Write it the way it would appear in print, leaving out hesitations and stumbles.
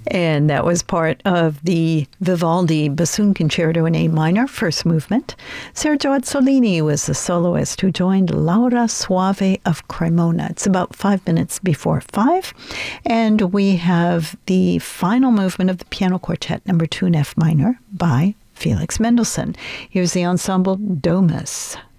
And that was part of the Vivaldi Bassoon Concerto in A minor, first movement. Sergio Azzolini was the soloist who joined Laura Soave of Cremona. It's about 5 minutes before 5. And we have the final movement of the Piano Quartet, number 2 in F minor, by Felix Mendelssohn. Here's the ensemble Domus.